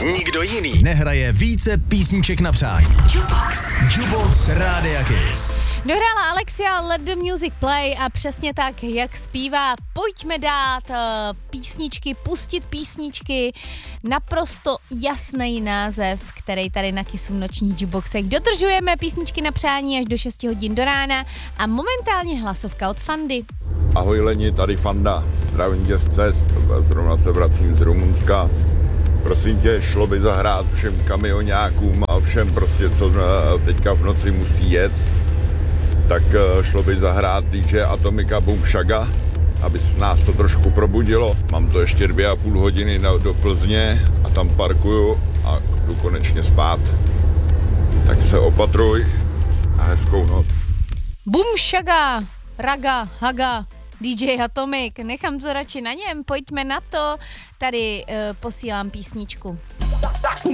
Nikdo jiný nehraje více písniček na přání. Jukebox Rádia Kiss. Dohrála Alexia Let the Music Play a přesně tak, jak zpívá. Pojďme dát písničky, pustit písničky. Naprosto jasný název, který tady na Kissu v nočních jukeboxech. Dodržujeme písničky na přání až do 6 hodin do rána a momentálně hlasovka od Fandy. Ahoj Leni, tady Fanda. Zdravím tě z cest. Zrovna se vracím z Rumunska. Prosím tě, šlo by zahrát všem kamionákům a všem prostě, co teďka v noci musí jet, tak šlo by zahrát DJ Atomika Boom Shaga, aby nás to trošku probudilo. Mám to ještě 2,5 hodiny do Plzně a tam parkuju a jdu konečně spát. Tak se opatruj a hezkou noc. Boom Shaga, Raga, Haga, DJ Atomic, nechám to radši na něm, pojďme na to, tady posílám písničku.